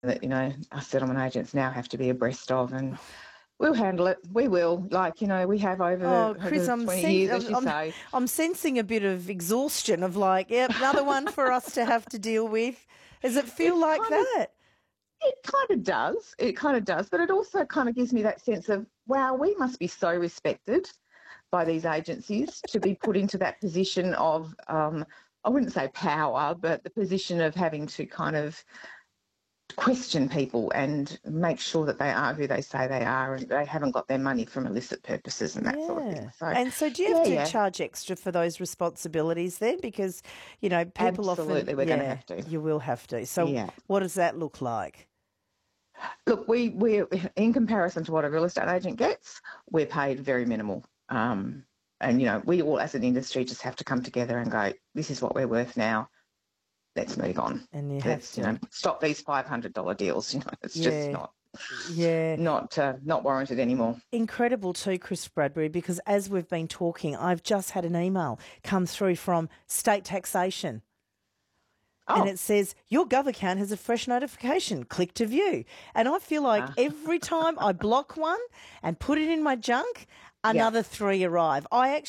that, us settlement agents now have to be abreast of, and we'll handle it. We will. We have Oh, over Chris, the 20 years, as you say. I'm sensing a bit of exhaustion of like, yep, another one for us to have to deal with. Does it feel It's like kind of, that? it kind of does. It kind of does. But it also kind of gives me that sense of, wow, we must be so respected by these agencies to be put into that position of, I wouldn't say power, but the position of having to kind of question people and make sure that they are who they say they are and they haven't got their money from illicit purposes and that sort of thing. Yeah. So, And so do you have yeah, to yeah, charge extra for those responsibilities then? Because, people often, absolutely, we're going to yeah, have to. you will have to. So Yeah. what does that look like? Look, we're in comparison to what a real estate agent gets, we're paid very minimal. And we all as an industry just have to come together and go, this is what we're worth now. Let's move on. And you have Let's, to. stop these $500 deals. It's just Yeah. Yeah. not warranted anymore. Incredible too, Chris Bradbury, because as we've been talking, I've just had an email come through from state taxation. And Oh, it says, your Gov account has a fresh notification. Click to view. And I feel like uh, every time I block one and put it in my junk, yeah. another three arrive.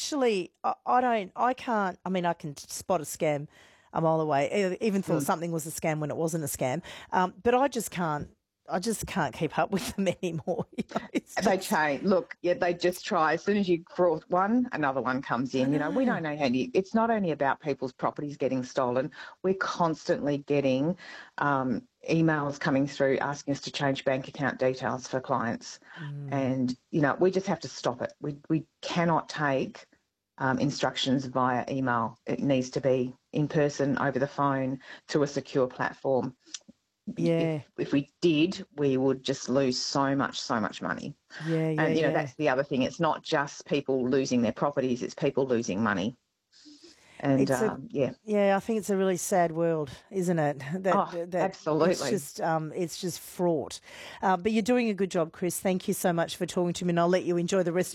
I can't, I mean, I can spot a scam a mile away. I even thought something was a scam when it wasn't a scam. But I just can't keep up with them anymore. They change. Look, yeah, they just try. As soon as you fraud one, another one comes I in. We know. don't know how it's not only about people's properties getting stolen. We're constantly getting emails coming through asking us to change bank account details for clients. And, we just have to stop it. We cannot take instructions via email. It needs to be in person, over the phone, through a secure platform. Yeah. If we did, we would just lose so much money. Yeah, yeah, And, yeah. that's the other thing. It's not just people losing their properties, it's people losing money. And, It's a yeah. Yeah, I think it's a really sad world, isn't it? That Oh, that absolutely. it's just fraught. But you're doing a good job, Chris. Thank you so much for talking to me, and I'll let you enjoy the rest